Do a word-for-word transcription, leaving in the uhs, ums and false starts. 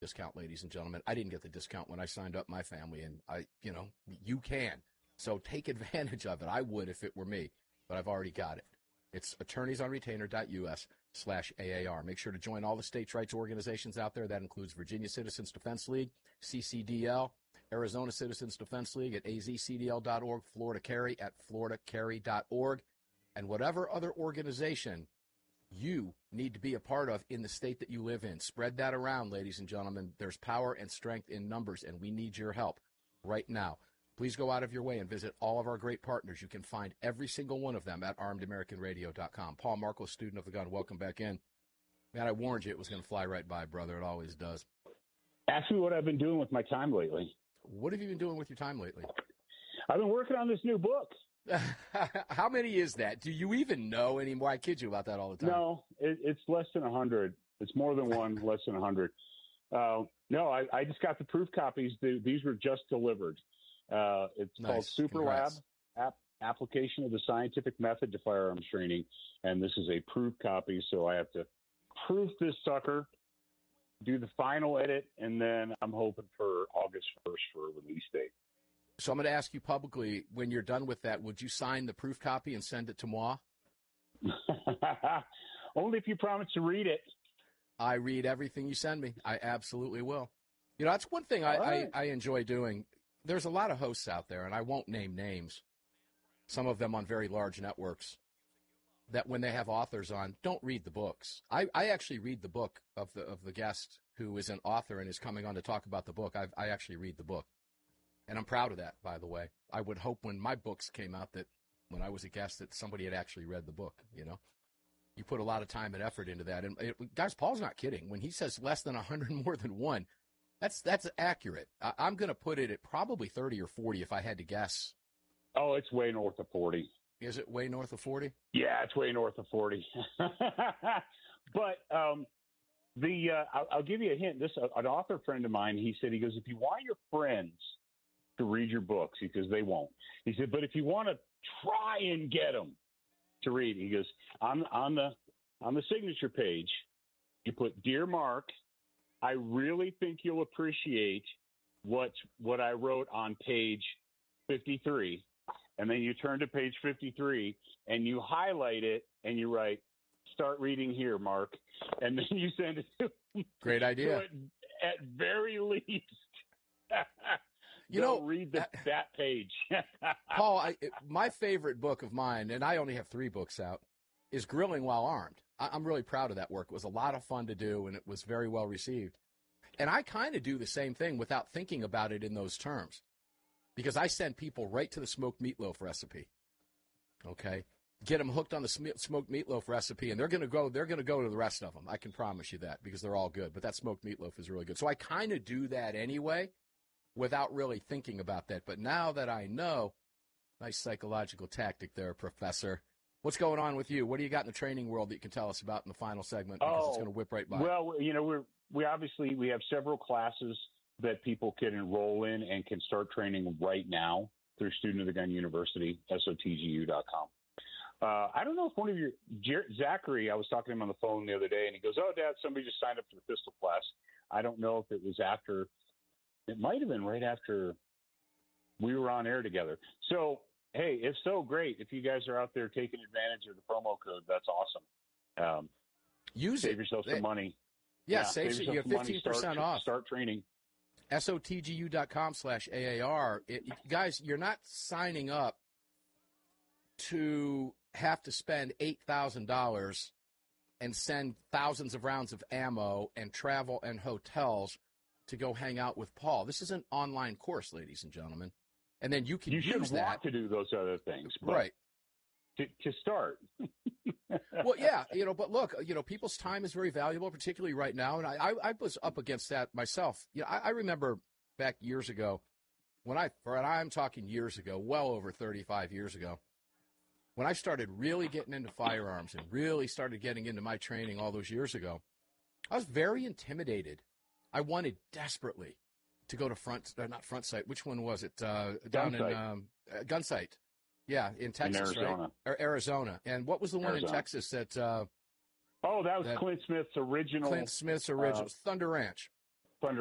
discount, ladies and gentlemen. I didn't get the discount when I signed up my family, and I, you know, you can. So take advantage of it. I would if it were me, but I've already got it. It's attorneysonretainer.us slash AAR. Make sure to join all the states' rights organizations out there. That includes Virginia Citizens Defense League, C C D L, Arizona Citizens Defense League at A Z C D L dot org, Florida Carry at Florida Carry dot org, and whatever other organization you need to be a part of in the state that you live in. Spread that around, ladies and gentlemen. There's power and strength in numbers, and we need your help right now. Please go out of your way and visit all of our great partners. You can find every single one of them at armed american radio dot com. Paul Marco, student of the gun, welcome back in. Man, I warned you it was going to fly right by, brother. It always does. Ask me what I've been doing with my time lately. What have you been doing with your time lately? I've been working on this new book. How many is that? Do you even know anymore? I kid you about that all the time. No, it, it's less than one hundred. It's more than one, less than one hundred. Uh, no, I, I just got the proof copies. The, these were just delivered. Uh, it's Nice. called Super Congrats. Lab, app, Application of the Scientific Method to Firearms Training, and this is a proof copy, so I have to proof this sucker, do the final edit, and then I'm hoping for August first for a release date. So I'm going to ask you publicly, when you're done with that, would you sign the proof copy and send it to moi? Only if you promise to read it. I read everything you send me. I absolutely will. You know, that's one thing I, right. I, I enjoy doing. There's a lot of hosts out there, and I won't name names, some of them on very large networks, that when they have authors on, don't read the books. I, I actually read the book of the of the guest who is an author and is coming on to talk about the book. I, I actually read the book. And I'm proud of that, by the way. I would hope when my books came out that when I was a guest that somebody had actually read the book, you know. You put a lot of time and effort into that. And, it, guys, Paul's not kidding. When he says less than one hundred more than one, that's that's accurate. I, I'm going to put it at probably thirty or forty if I had to guess. Oh, it's way north of forty. Is it way north of forty? Yeah, it's way north of forty. But um, the uh, I'll, I'll give you a hint. This uh, an author friend of mine, he said, he goes, if you want your friends to read your books, because they won't. He said, but if you want to try and get them to read, he goes, on on the on the signature page, you put, Dear Mark, I really think you'll appreciate what what I wrote on page fifty-three. And then you turn to page fifty-three and you highlight it and you write, start reading here, Mark. And then you send it to him. Great idea. So at, at very least, you know, read the, that page. Paul, I, my favorite book of mine, and I only have three books out, is Grilling While Armed. I, I'm really proud of that work. It was a lot of fun to do, and it was very well received. And I kind of do the same thing without thinking about it in those terms, because I send people right to the smoked meatloaf recipe. Okay, get them hooked on the sm- smoked meatloaf recipe, and they're going to go. They're going to go to the rest of them. I can promise you that, because they're all good. But that smoked meatloaf is really good. So I kind of do that anyway, without really thinking about that. But now that I know, nice psychological tactic there, Professor. What's going on with you? What do you got in the training world that you can tell us about in the final segment? Because oh, it's going to whip right by. Well, you know, we're we obviously we have several classes that people can enroll in and can start training right now through Student of the Gun University, S O T G U dot com. Uh, I don't know if one of your Jer- Zachary, I was talking to him on the phone the other day, and he goes, "Oh, Dad, somebody just signed up for the pistol class." I don't know if it was after. It might have been right after we were on air together. So, hey, if so, great. If you guys are out there taking advantage of the promo code, that's awesome. Um, Use save it. yourself some It, money. Yeah, Yeah, save, save you have yourself some money. fifteen percent Start, off. Start training. S O T G U dot com slash A A R. It, guys, you're not signing up to have to spend eight thousand dollars and send thousands of rounds of ammo and travel and hotels to go hang out with Paul. This is an online course, ladies and gentlemen. And then you can You use should that. want to do those other things. But Right. To, to start. Well, yeah, you know, but look, you know, people's time is very valuable, particularly right now. And I, I, I was up against that myself. You know, I, I remember back years ago when I, for, and I'm talking years ago, well over thirty-five years ago, when I started really getting into firearms and really started getting into my training all those years ago, I was very intimidated. I wanted desperately to go to front, uh, not front sight. Which one was it? Uh, down Gunsight. in um, uh, Gunsight. Yeah, in Texas, in Arizona. right? Or Arizona. And what was the one Arizona. in Texas that? Uh, Oh, that was that Clint Smith's original. Clint Smith's original uh, Thunder Ranch.